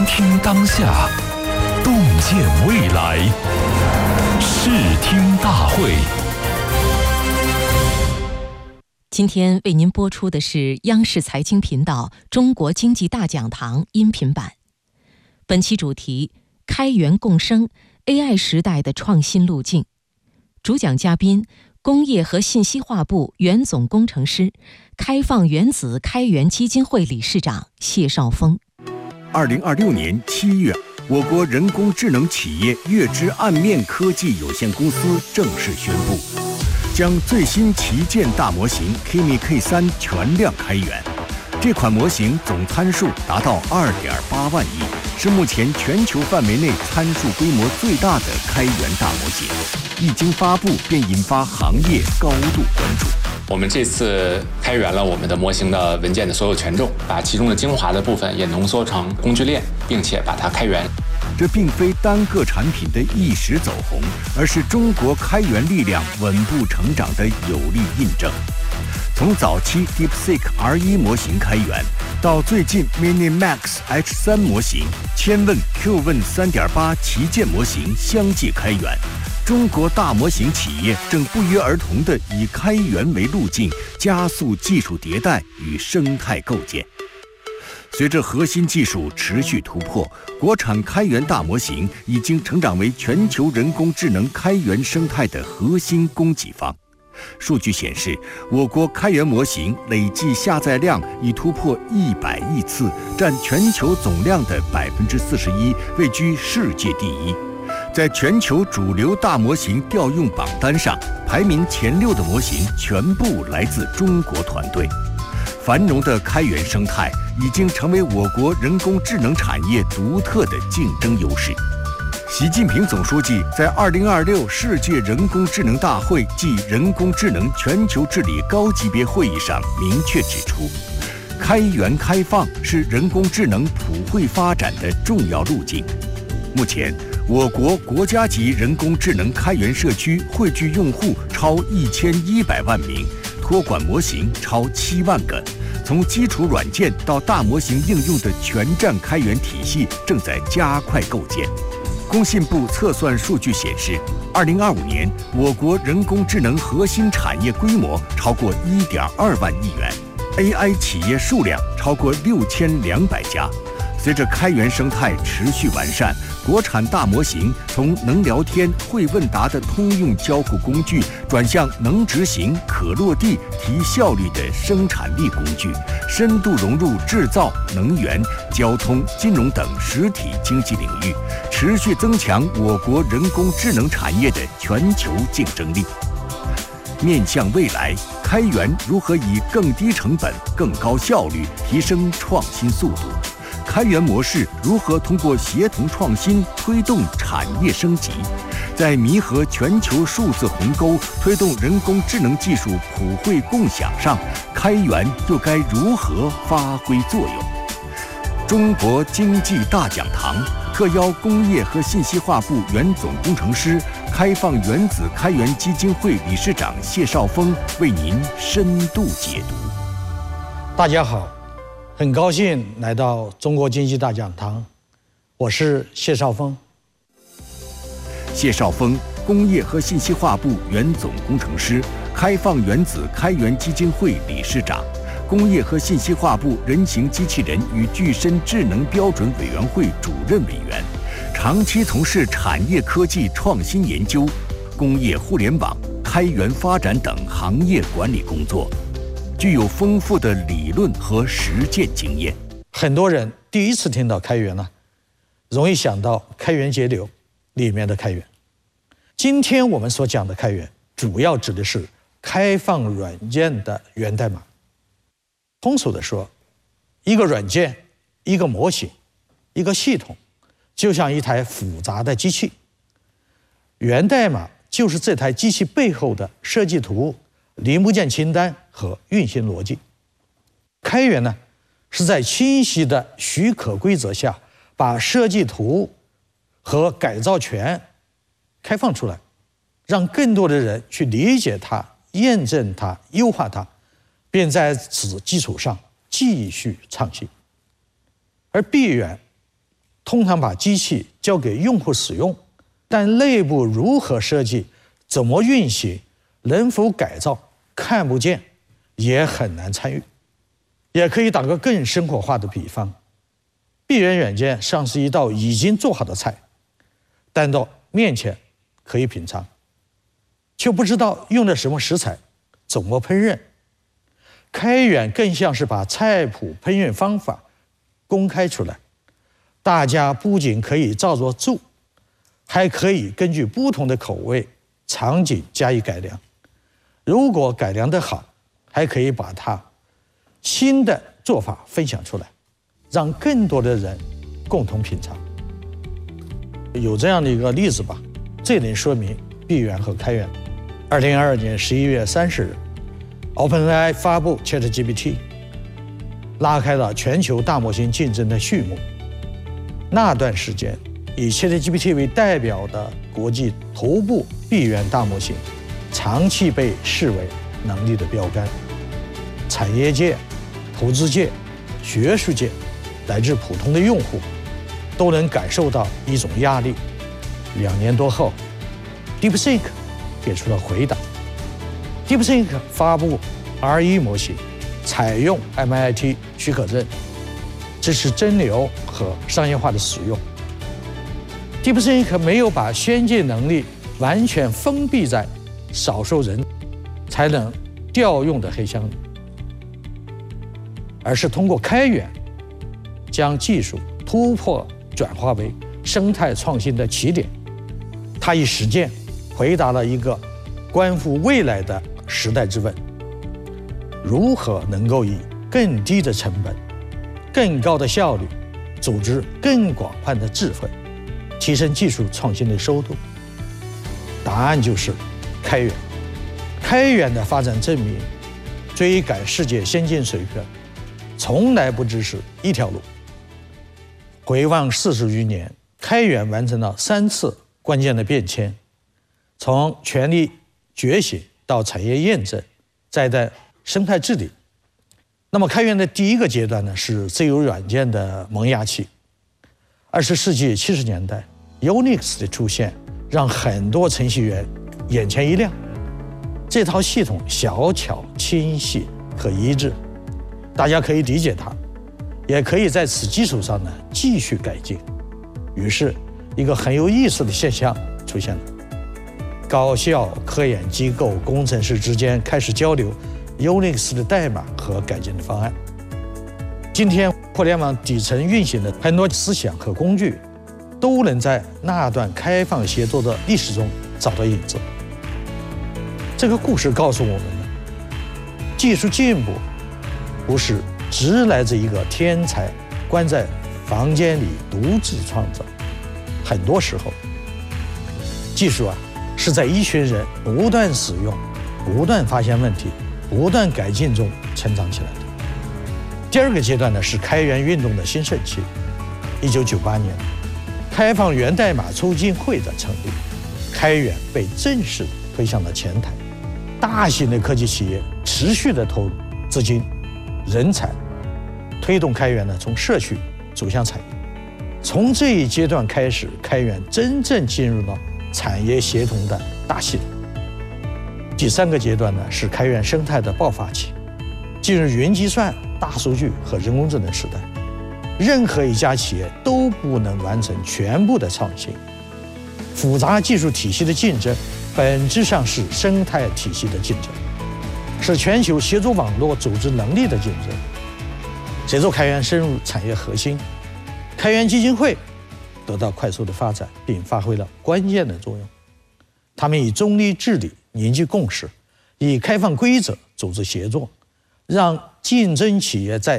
听当下，洞见未来。视听大会。 今天为您播出的是央视财经频道《中国经济大讲堂》音频版。本期主题：开源共生 AI 时代的创新路径。主讲嘉宾：工业和信息化部原总工程师、开放原子开源基金会理事长谢绍峰。 2026年7月，我国人工智能企业月之岸面科技有限公司正式宣布，将最新旗舰大模型 Kimi K3 全量开源。这款模型总参数达到2.8万亿，是目前全球范围内参数规模最大的开源大模型。一经发布，便引发行业高度关注。 我们这次开源了我们的模型的文件的所有权重，把其中的精华的部分也浓缩成工具链，并且把它开源。 这并非单个产品的一时走红，而是中国开源力量稳步成长的有力印证。从早期 DeepSeek R1 模型开源，到最近 MiniMax H3 模型、千问 Q-问 3.8 旗舰模型相继开源，中国大模型企业正不约而同地以开源为路径，加速技术迭代与生态构建。随着核心技术持续突破，国产开源大模型已经成长为全球人工智能开源生态的核心供给方。数据显示，我国开源模型累计下载量已突破100亿次，占全球总量的41%，位居世界第一。在全球主流大模型调用榜单上，排名前6的模型全部来自中国团队。繁荣的开源生态已经成为我国人工智能产业独特的竞争优势。习近平总书记在2026世界人工智能大会暨人工智能全球治理高级别会议上明确指出，开源开放是人工智能普惠发展的重要路径。目前，我国国家级人工智能开源社区汇聚用户超1100万名，托管模型超7万个。从基础软件到大模型应用的全站开源体系正在加快构建。工信部测算数据显示，2025年我国人工智能核心产业规模超过1.2万亿元 ，AI 企业数量超过6200家。随着开源生态持续完善，国产大模型从能聊天、会问答的通用交互工具，转向能执行、可落地、提效率的生产力工具，深度融入制造、能源、交通、金融等实体经济领域，持续增强我国人工智能产业的全球竞争力。面向未来，开源如何以更低成本、更高效率提升创新速度？开源模式如何通过协同创新推动产业升级？在弥合全球数字鸿沟、推动人工智能技术普惠共享上，开源又该如何发挥作用？中国经济大讲堂特邀工业和信息化部原总工程师、开放原子开源基金会理事长谢绍峰为您深度解读。 大家好，很高兴来到中国经济大讲堂，我是谢绍峰。 谢绍峰，工业和信息化部原总工程师，开放原子开源基金会理事长，工业和信息化部人形机器人与具身智能标准委员会主任委员，长期从事产业科技创新研究、工业互联网、开源发展等行业管理工作，具有丰富的理论和实践经验。 很多人第一次听到开源呢，容易想到开源节流里面的开源。今天我们所讲的开源，主要指的是开放软件的源代码。通俗的说，一个软件、一个模型、一个系统，就像一台复杂的机器。源代码就是这台机器背后的设计图、零部件清单和运行逻辑。开源呢，是在清晰的许可规则下，把设计图和改造权开放出来，让更多的人去理解它、验证它、优化它，并在此基础上继续创新。而闭源通常把机器交给用户使用，但内部如何设计、怎么运行、能否改造，看不见，也很难参与。也可以打个更生活化的比方，闭源软件像是一道已经做好的菜，端到面前可以品尝，却不知道用的什么食材，怎么烹饪。开源更像是把菜谱、烹饪方法公开出来，大家不仅可以照着做，还可以根据不同的口味、场景加以改良。如果改良得好，还可以把它新的做法分享出来，让更多的人共同品尝。有这样的一个例子吧，这能说明闭源和开源。2022年11月30日 ，OpenAI 发布 ChatGPT， 拉开了全球大模型竞争的序幕。那段时间，以 ChatGPT 为代表的国际头部闭源大模型，长期被视为能力的标杆。产业界、投资界、学术界，乃至普通的用户，都能感受到一种压力。2年多后 ，DeepSeek 给出了回答。DeepSeek 发布 R1 模型，采用 MIT 许可证，支持真流和商业化的使用。DeepSeek 没有把先进能力完全封闭在少数人才能调用的黑箱里，而是通过开源，将技术突破转化为生态创新的起点。它以实践回答了一个关乎未来的时代之问：如何能够以更低的成本、更高的效率，组织更广泛的智慧，提升技术创新的收度？答案就是开源。开源的发展证明，追赶世界先进水平，从来不只是一条路。回望40余年，开源完成了3次关键的变迁，从权力觉醒到产业验证，再到生态治理。那么开源的第一个阶段呢，是自由软件的萌芽期。20世纪70年代 ，Unix 的出现让很多程序员眼前一亮。这套系统小巧、清晰和一致，大家可以理解它，也可以在此基础上呢继续改进。于是，一个很有意思的现象出现了：高校、科研机构、工程师之间开始交流 Unix 的代码和改进的方案。今天，互联网底层运行的很多思想和工具，都能在那段开放协作的历史中找到影子。这个故事告诉我们呢，技术进步不是只来自一个天才关在房间里独自创造，很多时候，技术是在一群人不断使用、不断发现问题、不断改进中成长起来的。第二个阶段呢，是开源运动的兴盛期。1998年，开放源代码促进会的成立，开源被正式推向了前台。大型的科技企业持续的投入资金、人才，推动开源呢从社区走向产业。从这一阶段开始，开源真正进入了产业协同的大系统。第3个阶段呢，是开源生态的爆发期，进入云计算、大数据和人工智能时代。任何一家企业都不能完成全部的创新。复杂技术体系的竞争，本质上是生态体系的竞争，是全球协作网络组织能力的竞争。随着开源深入产业核心，开源基金会得到快速的发展，并发挥了关键的作用。他们以中立治理凝聚共识，以开放规则组织协作，让竞争企业在